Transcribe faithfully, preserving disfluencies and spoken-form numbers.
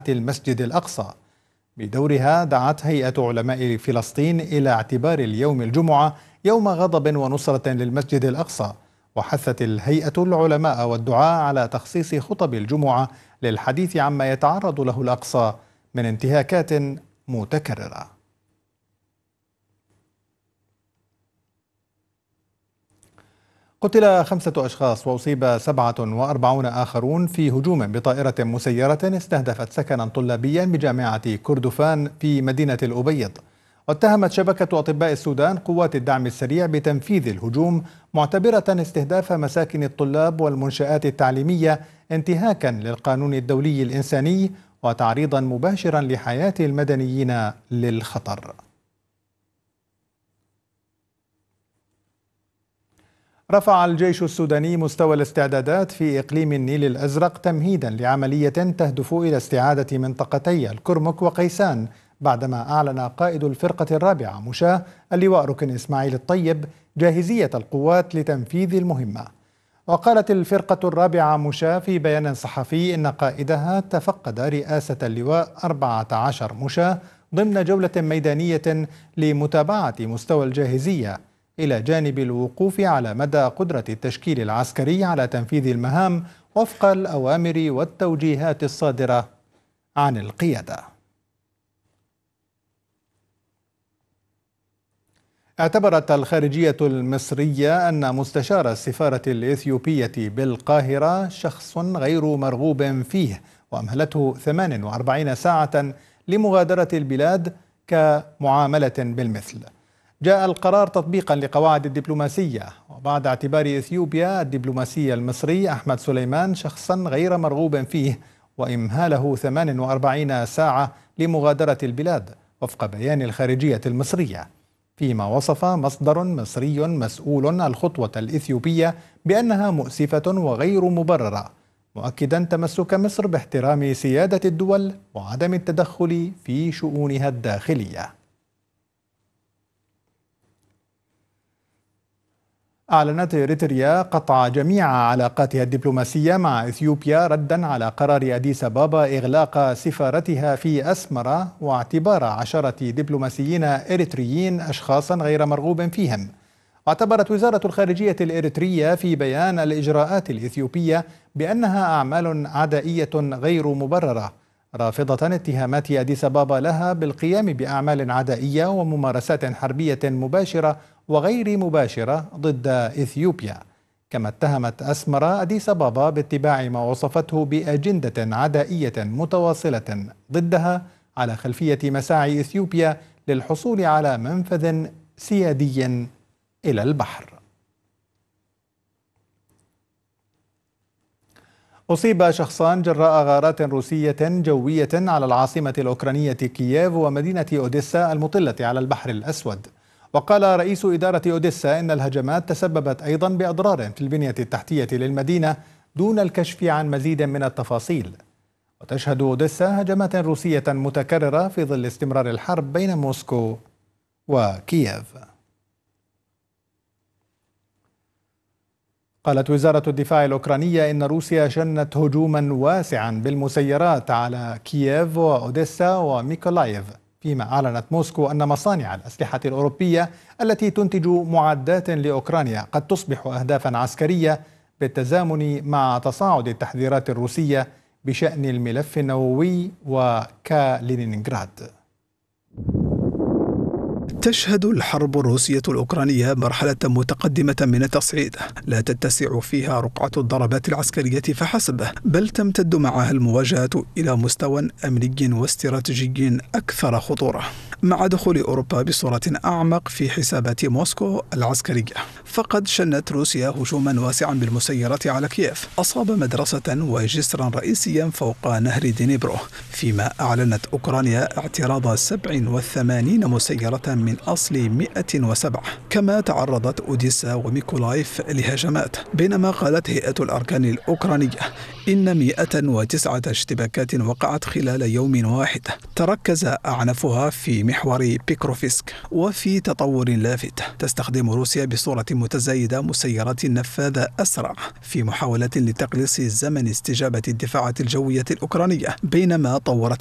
المسجد الأقصى. بدورها دعت هيئة علماء فلسطين إلى اعتبار اليوم الجمعة يوم غضب ونصرة للمسجد الأقصى، وحثت الهيئة العلماء والدعاة على تخصيص خطب الجمعة للحديث عما يتعرض له الأقصى من انتهاكات متكررة. قتل خمسة أشخاص وأصيب سبعة وأربعون آخرون في هجوم بطائرة مسيرة استهدفت سكنا طلابيا بجامعة كردفان في مدينة الأبيض. واتهمت شبكة أطباء السودان قوات الدعم السريع بتنفيذ الهجوم، معتبرة استهداف مساكن الطلاب والمنشآت التعليمية انتهاكا للقانون الدولي الإنساني وتعريضا مباشرا لحياة المدنيين للخطر. رفع الجيش السوداني مستوى الاستعدادات في إقليم النيل الأزرق تمهيدا لعملية تهدف إلى استعادة منطقتي الكرمك وقيسان، بعدما أعلن قائد الفرقة الرابعة مشاة اللواء ركن إسماعيل الطيب جاهزية القوات لتنفيذ المهمة. وقالت الفرقة الرابعة مشاة في بيان صحفي إن قائدها تفقد رئاسة اللواء أربعة عشر مشاة ضمن جولة ميدانية لمتابعة مستوى الجاهزية، إلى جانب الوقوف على مدى قدرة التشكيل العسكري على تنفيذ المهام وفق الأوامر والتوجيهات الصادرة عن القيادة. اعتبرت الخارجية المصرية أن مستشار السفارة الإثيوبية بالقاهرة شخص غير مرغوب فيه، وأمهلته ثمان وأربعين ساعة لمغادرة البلاد كمعاملة بالمثل. جاء القرار تطبيقا لقواعد الدبلوماسية، وبعد اعتبار إثيوبيا الدبلوماسي المصري أحمد سليمان شخصا غير مرغوب فيه، وإمهاله ثمان وأربعين ساعة لمغادرة البلاد وفق بيان الخارجية المصرية، فيما وصف مصدر مصري مسؤول الخطوة الإثيوبية بأنها مؤسفة وغير مبررة، مؤكدا تمسك مصر باحترام سيادة الدول وعدم التدخل في شؤونها الداخلية. أعلنت إريتريا قطع جميع علاقاتها الدبلوماسية مع إثيوبيا ردا على قرار أديس أبابا إغلاق سفارتها في أسمرة واعتبار عشرة دبلوماسيين إريتريين أشخاصا غير مرغوب فيهم. واعتبرت وزارة الخارجية الإريترية في بيان الإجراءات الإثيوبية بأنها أعمال عدائية غير مبررة، رافضة اتهامات أديس أبابا لها بالقيام بأعمال عدائية وممارسات حربية مباشرة وغير مباشرة ضد إثيوبيا. كما اتهمت أسمرة أديس أبابا باتباع ما وصفته بأجندة عدائية متواصلة ضدها على خلفية مساعي إثيوبيا للحصول على منفذ سيادي إلى البحر. أصيب شخصان جراء غارات روسية جوية على العاصمة الأوكرانية كييف ومدينة أوديسا المطلة على البحر الأسود. وقال رئيس إدارة أوديسا إن الهجمات تسببت أيضا بأضرار في البنية التحتية للمدينة دون الكشف عن مزيد من التفاصيل. وتشهد أوديسا هجمات روسية متكررة في ظل استمرار الحرب بين موسكو وكييف. قالت وزارة الدفاع الأوكرانية إن روسيا شنت هجوما واسعا بالمسيرات على كييف وأوديسا وميكولايف، فيما أعلنت موسكو أن مصانع الأسلحة الأوروبية التي تنتج معدات لأوكرانيا قد تصبح أهدافا عسكرية بالتزامن مع تصاعد التحذيرات الروسية بشأن الملف النووي وكالينينغراد. تشهد الحرب الروسية الأوكرانية مرحلة متقدمة من التصعيد لا تتسع فيها رقعة الضربات العسكرية فحسب، بل تمتد معها المواجهة إلى مستوى أمني واستراتيجي أكثر خطورة، مع دخول أوروبا بصورة أعمق في حسابات موسكو العسكرية. فقد شنت روسيا هجوما واسعا بالمسيرات على كييف أصاب مدرسة وجسرا رئيسيا فوق نهر دينيبرو، فيما أعلنت أوكرانيا اعتراض سبع وثمانين مسيرة من أصل مئة وسبعة. كما تعرضت أوديسا وميكولايف لهجمات، بينما قالت هيئة الأركان الأوكرانية إن مئة وتسعة اشتباكات وقعت خلال يوم واحد تركز أعنفها في محور بيكروفسك. وفي تطور لافت، تستخدم روسيا بصورة متزايدة مسيرات نفاذ أسرع في محاولة لتقليص زمن استجابة الدفاعات الجوية الأوكرانية، بينما تطورت